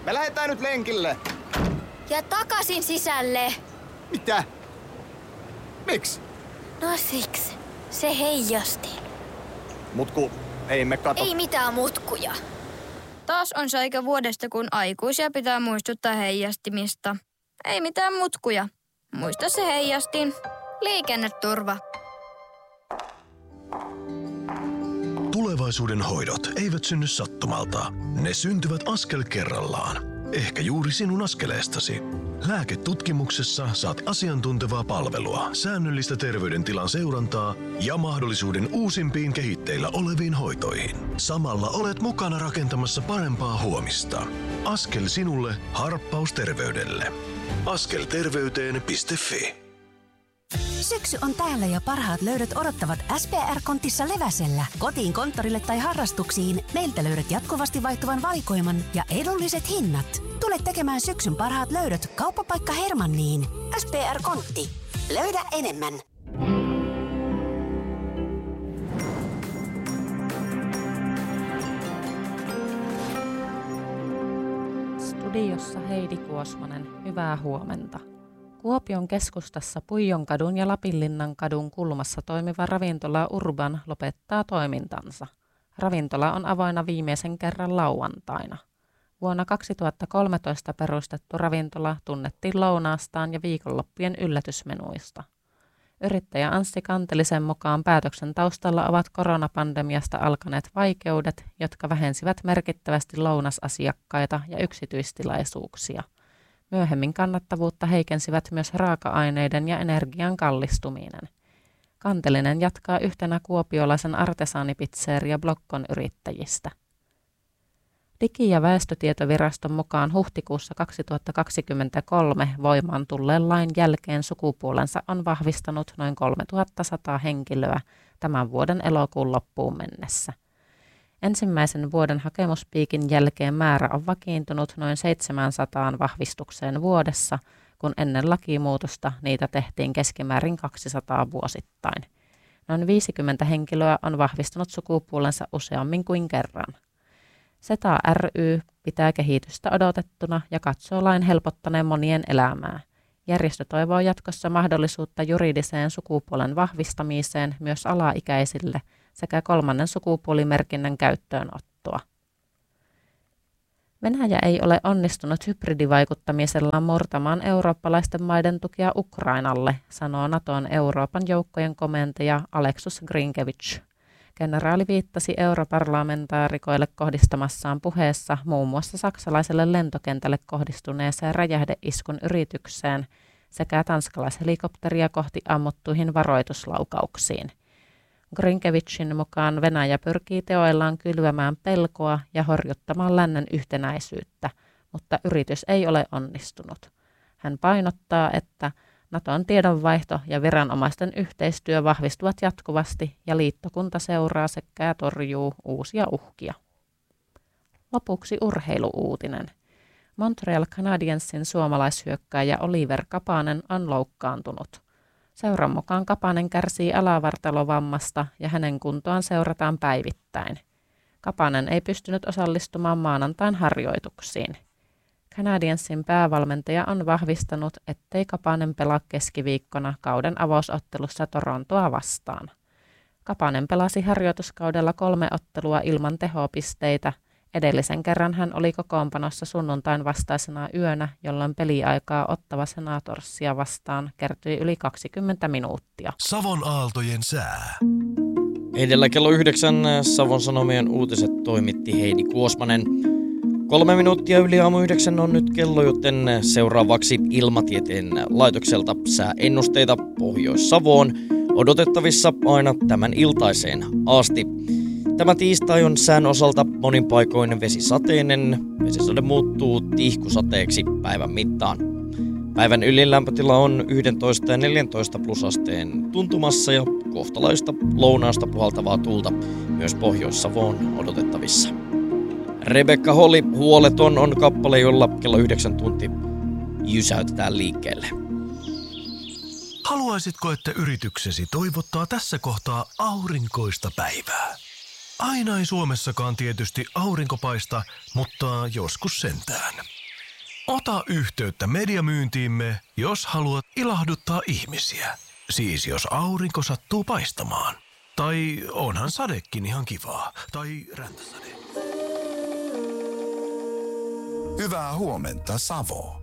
Me lähdetään nyt lenkille. Ja takaisin sisälle. Mitä? Miksi? No siksi. Se heijasti. Mutku, ei me kato. Ei mitään mutkuja. Taas on se aika vuodesta, kun aikuisia pitää muistuttaa heijastimista. Ei mitään mutkuja. Muista se heijastin. Liikenneturva. Tulevaisuuden hoidot eivät synny sattumalta. Ne syntyvät askel kerrallaan. Ehkä juuri sinun askeleestasi. Lääketutkimuksessa saat asiantuntevaa palvelua, säännöllistä terveydentilan seurantaa ja mahdollisuuden uusimpiin kehitteillä oleviin hoitoihin. Samalla olet mukana rakentamassa parempaa huomista. Askel sinulle, harppaus terveydelle. Askelterveyteen.fi. Syksy on täällä ja parhaat löydöt odottavat SPR-kontissa Leväsellä. Kotiin, konttorille tai harrastuksiin meiltä löydät jatkuvasti vaihtuvan valikoiman ja edulliset hinnat. Tule tekemään syksyn parhaat löydöt kauppapaikka Hermanniin. SPR-kontti. Löydä enemmän. Studiossa Heidi Kuosmanen, hyvää huomenta. Kuopion keskustassa Puijonkadun ja Lapinlinnan kadun kulmassa toimiva ravintola Urban lopettaa toimintansa. Ravintola on avoinna viimeisen kerran lauantaina. Vuonna 2013 perustettu ravintola tunnettiin lounaastaan ja viikonloppujen yllätysmenuista. Yrittäjä Anssi Kantelisen mukaan päätöksen taustalla ovat koronapandemiasta alkaneet vaikeudet, jotka vähensivät merkittävästi lounasasiakkaita ja yksityistilaisuuksia. Myöhemmin kannattavuutta heikensivät myös raaka-aineiden ja energian kallistuminen. Kantelinen jatkaa yhtenä kuopiolaisen artesaanipizzeria Blokkon yrittäjistä. Digi- ja väestötietoviraston mukaan huhtikuussa 2023 voimaan tulleen lain jälkeen sukupuolensa on vahvistanut noin 3100 henkilöä tämän vuoden elokuun loppuun mennessä. Ensimmäisen vuoden hakemuspiikin jälkeen määrä on vakiintunut noin 700 vahvistukseen vuodessa, kun ennen lakimuutosta niitä tehtiin keskimäärin 200 vuosittain. Noin 50 henkilöä on vahvistunut sukupuolensa useammin kuin kerran. SETA ry pitää kehitystä odotettuna ja katsoo lain helpottaneen monien elämää. Järjestö toivoo jatkossa mahdollisuutta juridiseen sukupuolen vahvistamiseen myös alaikäisille sekä kolmannen sukupuolimerkinnän käyttöönottoa. Venäjä ei ole onnistunut hybridivaikuttamisellaan murtamaan eurooppalaisten maiden tukea Ukrainalle, sanoo Naton Euroopan joukkojen komentaja Aleksus Grinkevich. Kenraali viittasi europarlamentaarikoille kohdistamassaan puheessa muun muassa saksalaiselle lentokentälle kohdistuneeseen räjähdeiskun yritykseen sekä tanskalaishelikopteria kohti ammuttuihin varoituslaukauksiin. Grinkevichin mukaan Venäjä pyrkii teoillaan kylvämään pelkoa ja horjuttamaan lännen yhtenäisyyttä, mutta yritys ei ole onnistunut. Hän painottaa, että Naton tiedonvaihto ja viranomaisten yhteistyö vahvistuvat jatkuvasti ja liittokunta seuraa sekä torjuu uusia uhkia. Lopuksi urheiluuutinen. Montreal Canadiensin suomalaishyökkääjä Oliver Kapanen on loukkaantunut. Seuran mukaan Kapanen kärsii alavartalovammasta ja hänen kuntoaan seurataan päivittäin. Kapanen ei pystynyt osallistumaan maanantain harjoituksiin. Canadiensin päävalmentaja on vahvistanut, ettei Kapanen pelaa keskiviikkona kauden avausottelussa Torontoa vastaan. Kapanen pelasi harjoituskaudella 3 ottelua ilman tehopisteitä. Edellisen kerran hän oli kokoonpanossa sunnuntain vastaisena yönä, jolloin peliaikaa Ottawa Senatorsia vastaan kertyi yli 20 minuuttia. Savon aaltojen sää. Edellä kello 9 Savon Sanomien uutiset toimitti Heidi Kuosmanen. 3 minuuttia yli aamu 9 on nyt kello, joten seuraavaksi Ilmatieteen laitokselta sääennusteita Pohjois-Savoon odotettavissa aina tämän iltaiseen asti. Tämä tiistai on sään osalta monin paikoin vesisateinen. Vesisade muuttuu tihkusateeksi päivän mittaan. Päivän ylilämpötila on 11 ja 14 plusasteen tuntumassa ja kohtalaista lounaasta puhaltavaa tuulta myös Pohjois-Savoon odotettavissa. Rebekka Holly, Huoleton on kappale, jolla kello 9 tunti jysäytetään liikkeelle. Haluaisitko, että yrityksesi toivottaa tässä kohtaa aurinkoista päivää? Aina ei Suomessakaan tietysti aurinko paista, mutta joskus sentään. Ota yhteyttä mediamyyntiimme, jos haluat ilahduttaa ihmisiä. Siis jos aurinko sattuu paistamaan. Tai onhan sadekin ihan kivaa. Tai räntäsade. Hyvää huomenta, Savo.